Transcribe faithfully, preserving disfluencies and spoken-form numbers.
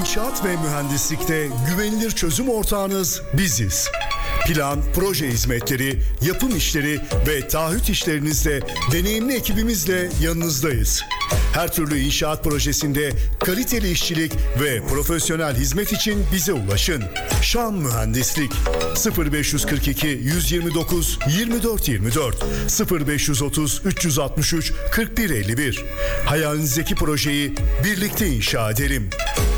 İnşaat ve mühendislikte güvenilir çözüm ortağınız biziz. Plan, proje hizmetleri, yapım işleri ve taahhüt işlerinizde deneyimli ekibimizle yanınızdayız. Her türlü inşaat projesinde kaliteli işçilik ve profesyonel hizmet için bize ulaşın. Şam Mühendislik sıfır beş kırk iki yüz yirmi dokuz yirmi dört yirmi dört sıfır beş otuz üç yüz altmış üç kırk bir elli bir. Hayalinizdeki projeyi birlikte inşa edelim.